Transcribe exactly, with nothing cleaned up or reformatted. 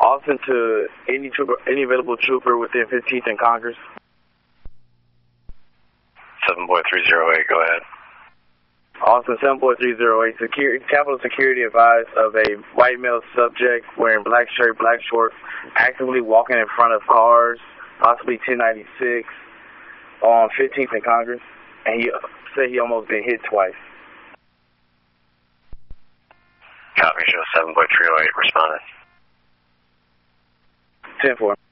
Austin to any trooper, any available trooper within fifteenth and Congress. seven boy three zero eight, go ahead. Austin, seven boy three zero eight, security, Capitol Security advised of a white male subject wearing black shirt, black shorts, actively walking in front of cars, possibly ten ninety-six, on fifteenth and Congress, and he said he almost been hit twice. Copy, show seven boy three zero eight, responded. ten four.